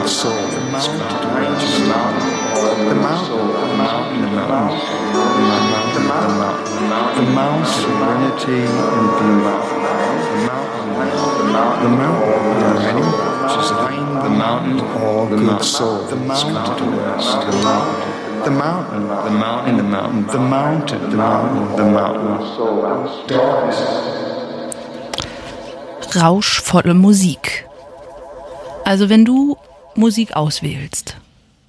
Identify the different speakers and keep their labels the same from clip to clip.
Speaker 1: good soul that's got to do it. The mountain, serenity and beauty. The mountain, design the mountain, all good soul that's got to do it. The mountain,
Speaker 2: Rauschvolle Musik. Also wenn du Musik auswählst,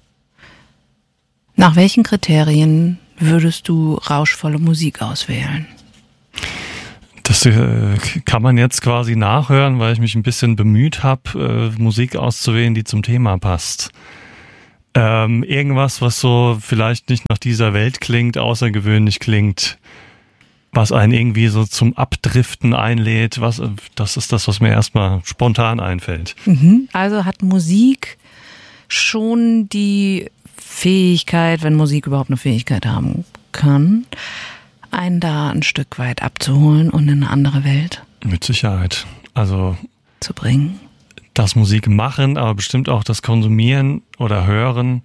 Speaker 2: nach welchen Kriterien würdest du rauschvolle Musik auswählen?
Speaker 3: Das kann man jetzt quasi nachhören, weil ich mich ein bisschen bemüht habe, Musik auszuwählen, die zum Thema passt. Irgendwas, was so vielleicht nicht nach dieser Welt klingt, außergewöhnlich klingt, was einen irgendwie so zum Abdriften einlädt, das ist das, was mir erstmal spontan einfällt.
Speaker 2: Also hat Musik schon die Fähigkeit, wenn Musik überhaupt eine Fähigkeit haben kann, einen da ein Stück weit abzuholen und in eine andere Welt
Speaker 3: mit Sicherheit. Also
Speaker 2: zu bringen.
Speaker 3: Das Musik machen, aber bestimmt auch das Konsumieren oder Hören,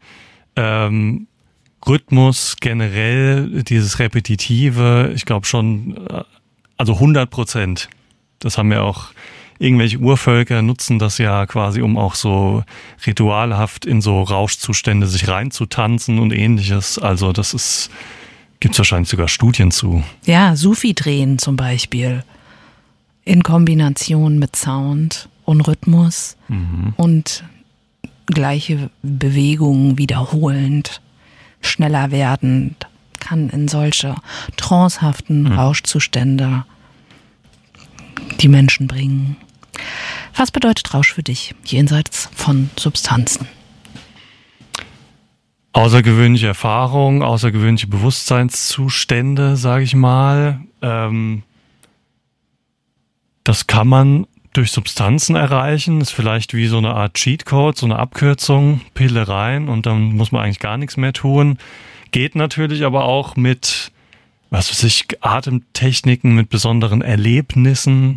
Speaker 3: Rhythmus generell, dieses Repetitive, ich glaube schon, also 100%. Das haben ja auch irgendwelche Urvölker, nutzen das ja quasi, um auch so ritualhaft in so Rauschzustände sich reinzutanzen und ähnliches. Also das gibt's wahrscheinlich sogar Studien zu.
Speaker 2: Ja, Sufi-Drehen zum Beispiel. In Kombination mit Sound und Rhythmus und gleiche Bewegungen wiederholend, schneller werdend, kann in solche trancehaften Rauschzustände die Menschen bringen. Was bedeutet Rausch für dich, jenseits von Substanzen?
Speaker 3: Außergewöhnliche Erfahrungen, außergewöhnliche Bewusstseinszustände, sage ich mal. Das kann man durch Substanzen erreichen, ist vielleicht wie so eine Art Cheatcode, so eine Abkürzung, Pille rein und dann muss man eigentlich gar nichts mehr tun. Geht natürlich aber auch mit, was weiß ich, Atemtechniken, mit besonderen Erlebnissen,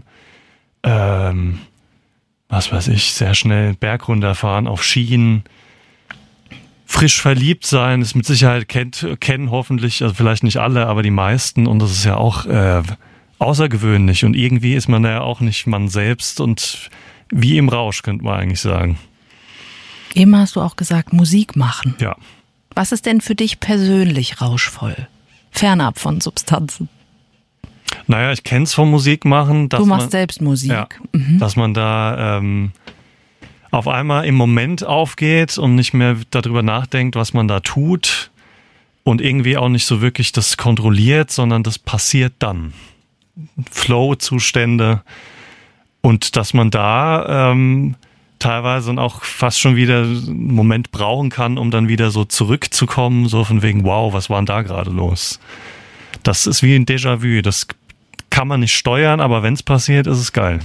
Speaker 3: was weiß ich, sehr schnell Berg runterfahren auf Schienen, frisch verliebt sein, ist mit Sicherheit kennen hoffentlich, also vielleicht nicht alle, aber die meisten und das ist ja auch außergewöhnlich und irgendwie ist man ja auch nicht man selbst und wie im Rausch, könnte man eigentlich sagen.
Speaker 2: Eben hast du auch gesagt, Musik machen.
Speaker 3: Ja.
Speaker 2: Was ist denn für dich persönlich rauschvoll? Fernab von Substanzen.
Speaker 3: Naja, ich kenn's vom Musikmachen.
Speaker 2: Du machst selbst Musik.
Speaker 3: Ja, dass man da auf einmal im Moment aufgeht und nicht mehr darüber nachdenkt, was man da tut und irgendwie auch nicht so wirklich das kontrolliert, sondern das passiert dann. Flow-Zustände und dass man da teilweise dann auch fast schon wieder einen Moment brauchen kann, um dann wieder so zurückzukommen, so von wegen, wow, was war denn da gerade los? Das ist wie ein Déjà-vu, das kann man nicht steuern, aber wenn es passiert, ist es geil.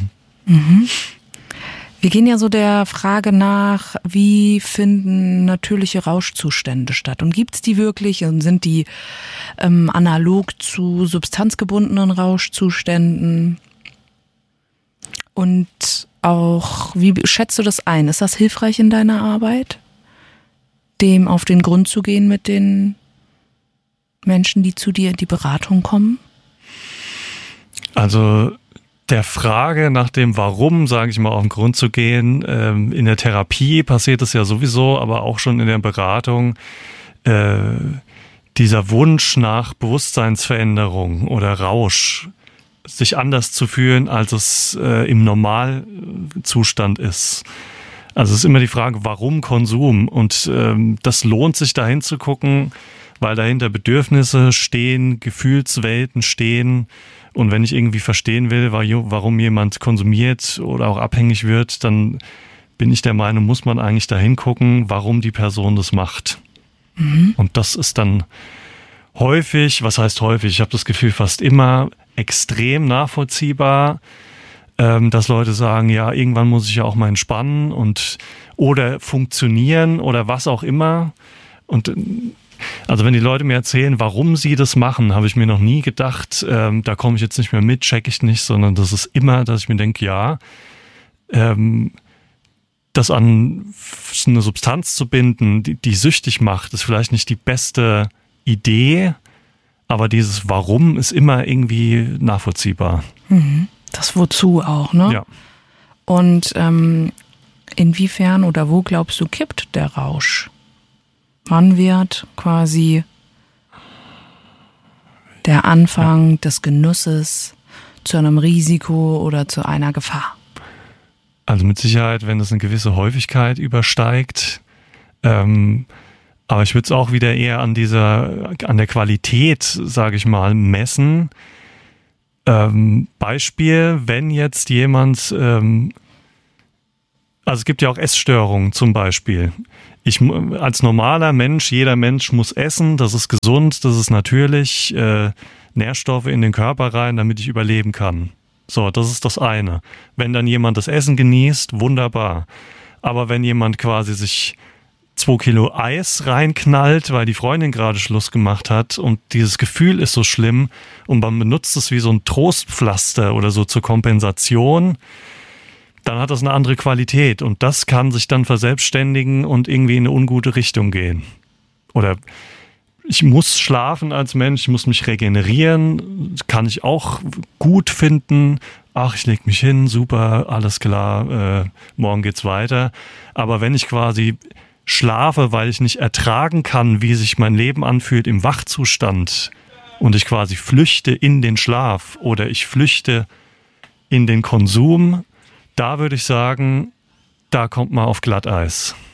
Speaker 2: Wir gehen ja so der Frage nach, wie finden natürliche Rauschzustände statt? Und gibt es die wirklich und sind die analog zu substanzgebundenen Rauschzuständen? Und auch, wie schätzt du das ein? Ist das hilfreich in deiner Arbeit, dem auf den Grund zu gehen mit den Menschen, die zu dir in die Beratung kommen?
Speaker 3: Also der Frage nach dem Warum, sage ich mal, auf den Grund zu gehen, in der Therapie passiert es ja sowieso, aber auch schon in der Beratung, dieser Wunsch nach Bewusstseinsveränderung oder Rausch, sich anders zu fühlen, als es im Normalzustand ist. Also es ist immer die Frage, warum Konsum? Und das lohnt sich, dahin zu gucken, weil dahinter Bedürfnisse stehen, Gefühlswelten stehen. Und wenn ich irgendwie verstehen will, warum jemand konsumiert oder auch abhängig wird, dann bin ich der Meinung, muss man eigentlich dahin gucken, warum die Person das macht. Und das ist dann häufig, was heißt häufig? Ich habe das Gefühl, fast immer extrem nachvollziehbar, dass Leute sagen, ja, irgendwann muss ich ja auch mal entspannen oder funktionieren oder was auch immer. Und also wenn die Leute mir erzählen, warum sie das machen, habe ich mir noch nie gedacht, da komme ich jetzt nicht mehr mit, check ich nicht, sondern das ist immer, dass ich mir denke, ja, das an eine Substanz zu binden, die süchtig macht, ist vielleicht nicht die beste Idee, aber dieses Warum ist immer irgendwie nachvollziehbar.
Speaker 2: Das Wozu auch, ne?
Speaker 3: Ja.
Speaker 2: Und inwiefern oder wo glaubst du, kippt der Rausch? Wann wird quasi der Anfang des Genusses zu einem Risiko oder zu einer Gefahr?
Speaker 3: Also mit Sicherheit, wenn es eine gewisse Häufigkeit übersteigt. Aber ich würde es auch wieder eher an der Qualität, sage ich mal, messen. Beispiel, wenn jetzt jemand, also es gibt ja auch Essstörungen zum Beispiel. Als normaler Mensch, jeder Mensch muss essen, das ist gesund, das ist natürlich, Nährstoffe in den Körper rein, damit ich überleben kann. So, das ist das eine. Wenn dann jemand das Essen genießt, wunderbar. Aber wenn jemand quasi sich 2 Kilo Eis reinknallt, weil die Freundin gerade Schluss gemacht hat und dieses Gefühl ist so schlimm und man benutzt es wie so ein Trostpflaster oder so zur Kompensation, dann hat das eine andere Qualität und das kann sich dann verselbstständigen und irgendwie in eine ungute Richtung gehen. Oder ich muss schlafen als Mensch, ich muss mich regenerieren, kann ich auch gut finden. Ach, ich leg mich hin, super, alles klar, morgen geht's weiter. Aber wenn ich quasi schlafe, weil ich nicht ertragen kann, wie sich mein Leben anfühlt im Wachzustand und ich quasi flüchte in den Schlaf oder ich flüchte in den Konsum, da würde ich sagen, da kommt man auf Glatteis.